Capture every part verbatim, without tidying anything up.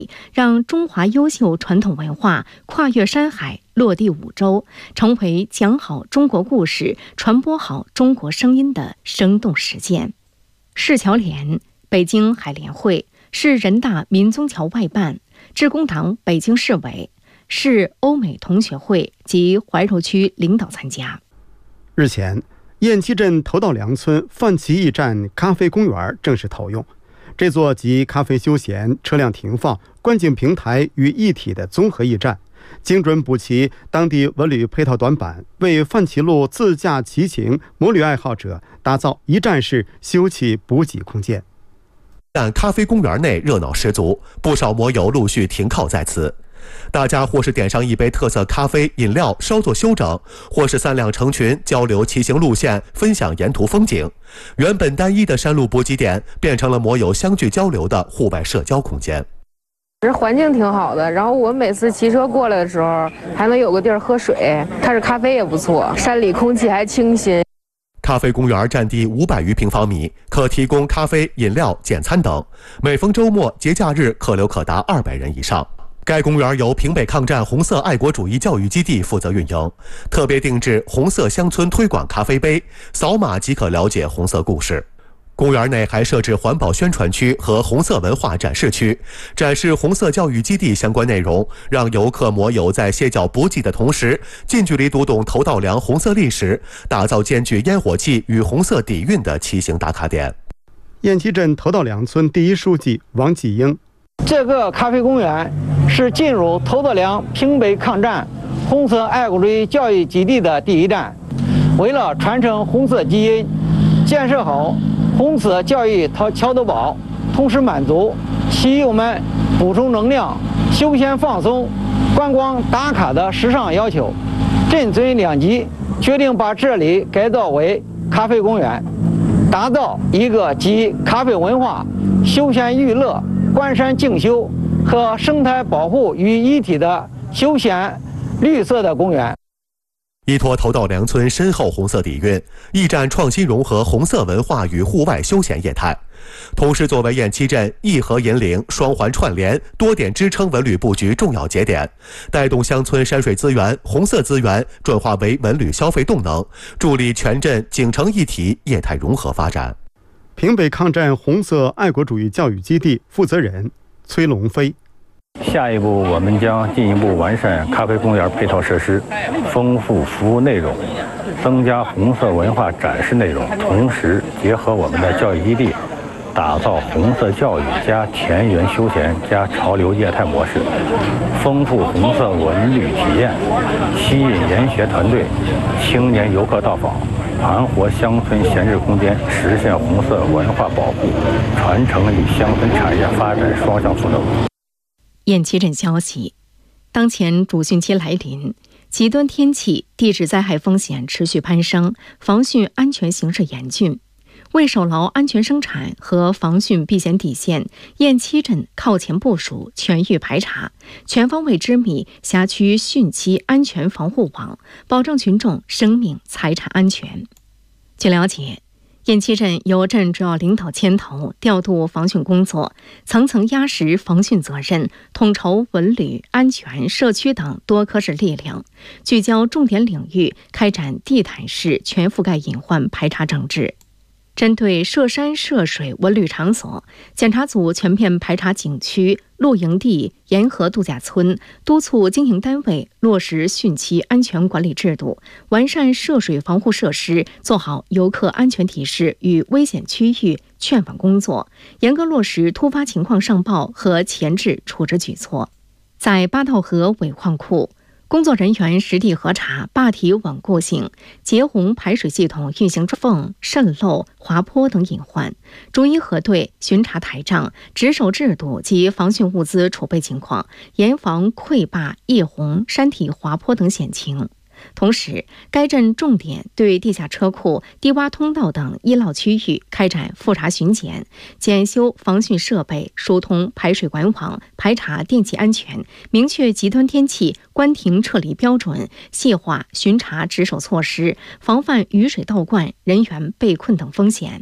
让中华优秀传统文化跨越山海，落地五洲，成为讲好中国故事、传播好中国声音的生动实践。市侨联、北京海联会、市人大民宗侨外办、致公党北京市委、市欧美同学会及怀柔区领导参加。 日前，雁栖镇头道梁村范岐驿站咖啡公园正式投用。这座集咖啡休闲、车辆停放、观景平台于一体的综合驿站，精准补齐当地文旅配套短板，为范岐路自驾骑行摩旅爱好者打造一站式休憩补给空间。 但咖啡公园内热闹十足，不少摩友陆续停靠在此。大家或是点上一杯特色咖啡饮料稍作休整，或是三两成群交流骑行路线，分享沿途风景。原本单一的山路补给点变成了摩友相聚交流的户外社交空间。 这环境挺好的，然后我每次骑车过来的时候还能有个地儿喝水，它这咖啡也不错，山里空气还清新。 咖啡公园占地五百余平方米，可提供咖啡、饮料、简餐等。每逢周末、节假日，客流可达二百人以上。该公园由平北抗战红色爱国主义教育基地负责运营，特别定制红色乡村推广咖啡杯，扫码即可了解红色故事。公园内还设置环保宣传区和红色文化展示区，展示红色教育基地相关内容，让游客摩友在歇脚补给的同时，近距离读懂头道梁红色历史，打造兼具烟火气与红色底蕴的骑行打卡点。 雁栖镇头道梁村第一书记王继英， 这个咖啡公园是进入头道梁平北抗战红色爱国主义教育基地的第一站。为了传承红色基因，建设好红色教育桥头堡，同时满足骑友们补充能量、休闲放松、观光打卡的时尚要求，镇村两级决定把这里改造为咖啡公园，打造一个集咖啡文化、休闲娱乐、观山静修和生态保护于一体的休闲绿色的公园。 依托头道梁村深厚红色底蕴，驿站创新融合红色文化与户外休闲业态，同时作为雁栖镇一河引领、双环串联、多点支撑文旅布局重要节点，带动乡村山水资源、红色资源转化为文旅消费动能，助力全镇景城一体业态融合发展。 平北抗战红色爱国主义教育基地负责人崔龙飞， 下一步，我们将进一步完善咖啡公园配套设施，丰富服务内容，增加红色文化展示内容，同时结合我们的教育基地，打造红色教育加田园休闲加潮流业态模式，丰富红色文旅体验，吸引研学团队、青年游客到访，盘活乡村闲置空间，实现红色文化保护、传承与乡村产业发展双向赋能。 雁栖镇消息，当前主汛期来临，极端天气、地质灾害风险持续攀升，防汛安全形势严峻。为守牢安全生产和防汛避险底线，雁栖镇靠前部署、全域排查，全方位织密辖区汛期安全防护网，保障群众生命财产安全。据了解，雁栖镇由镇主要领导牵头调度防汛工作，层层压实防汛责任，统筹文旅、安全、社区等多科室力量，聚焦重点领域，开展地毯式全覆盖隐患排查整治。针对涉山涉水文旅场所，检查组全面排查景区、露营地、沿河度假村，督促经营单位落实汛期安全管理制度，完善涉水防护设施，做好游客安全提示与危险区域劝返工作，严格落实突发情况上报和前置处置举措。在八道河尾矿库，工作人员实地核查坝体稳固性、截洪排水系统运行缝、渗漏、滑坡等隐患，逐一核对、巡查台账，值守制度及防汛物资储备情况，严防溃坝、溢洪、山体滑坡等险情。同时，该镇重点对地下车库、低洼通道等医涝区域开展复查巡检，检修防汛设备，疏通排水管网，排查电气安全，明确极端天气关停撤离标准，细化巡查值守措施，防范雨水倒灌、人员被困等风险。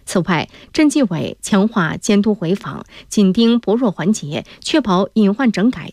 此外，镇纪委强化监督回访，紧盯薄弱环节，确保隐患整改